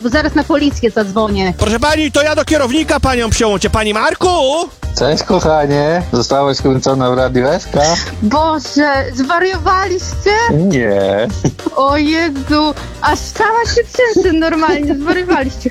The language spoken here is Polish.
bo zaraz na policję zadzwonię. Proszę pani, to ja do kierownika panią przyłączę. Pani Marku! Cześć, kochanie. Zostałeś kręcona w Radiu SK? Boże, zwariowaliście? Nie. O Jezu, aż stała się trzęsę normalnie, zwariowaliście